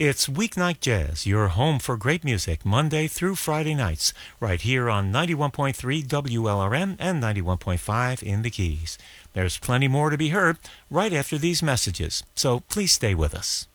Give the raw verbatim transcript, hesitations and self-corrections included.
It's Weeknight Jazz, your home for great music, Monday through Friday nights, right here on ninety-one point three W L R M and ninety-one point five in the Keys. There's plenty more to be heard right after these messages, so please stay with us.